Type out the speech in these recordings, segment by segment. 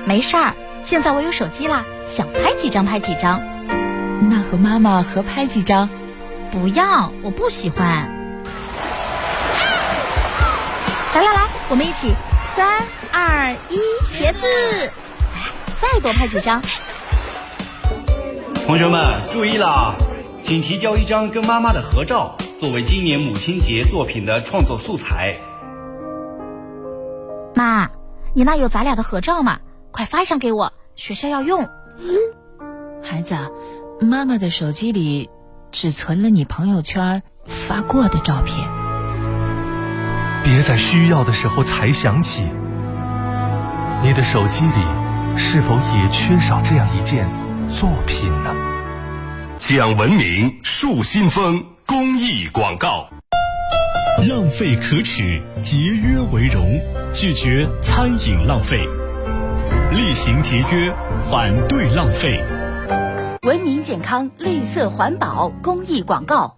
没事儿，现在我有手机啦，想拍几张拍几张。 那和妈妈合拍几张？ 不要，我不喜欢。来，我们一起3、2、1，茄子！再多拍几张。 同学们注意啦，请提交一张跟妈妈的合照，作为今年母亲节作品的创作素材。 妈，你那有咱俩的合照吗？快发一张给我，学校要用。 孩子，妈妈的手机里只存了你朋友圈发过的照片。 别在需要的时候才想起，你的手机里是否也缺少这样一件作品呢？ 讲文明树新风公益广告。浪费可耻，节约为荣，拒绝餐饮浪费，厉行节约，反对浪费。 文明健康，绿色环保公益广告。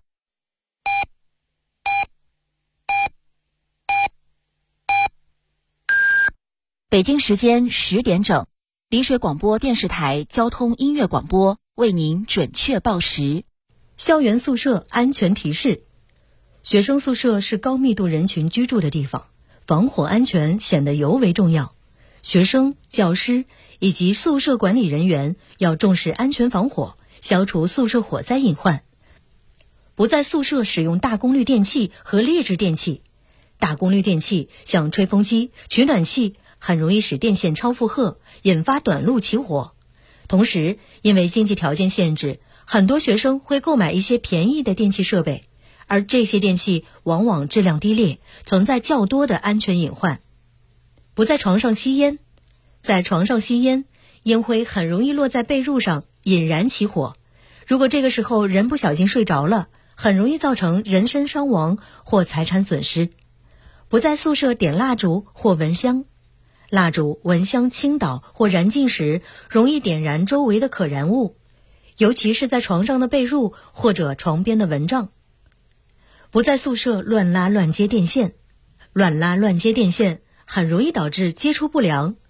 北京时间10点整，丽水广播电视台交通音乐广播为您准确报时。 校园宿舍安全提示：学生宿舍是高密度人群居住的地方，防火安全显得尤为重要。学生、教师以及宿舍管理人员要重视安全防火，消除宿舍火灾隐患。不在宿舍使用大功率电器和劣质电器。大功率电器像吹风机、取暖器很容易使电线超负荷，引发短路起火。同时，因为经济条件限制，很多学生会购买一些便宜的电器设备，而这些电器往往质量低劣，存在较多的安全隐患。不在床上吸烟。在床上吸烟，烟灰很容易落在被褥上，引燃起火。如果这个时候人不小心睡着了，很容易造成人身伤亡或财产损失。不在宿舍点蜡烛或蚊香。蜡烛、蚊香倾倒或燃尽时，容易点燃周围的可燃物，尤其是在床上的被褥或者床边的蚊帐。不在宿舍乱拉乱接电线。乱拉乱接电线很容易导致接触不良